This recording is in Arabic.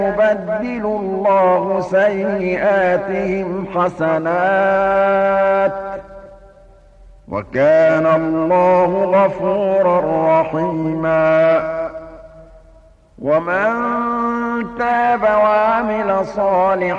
يُبَدِّلُ اللَّهُ سَيِّئَاتِهِمْ حَسَنَاتٍ ۗ وَكَانَ اللَّهُ غَفُورًا رَّحِيمًا. وَمَن تَابَ وَعَمِلَ صَالِحًا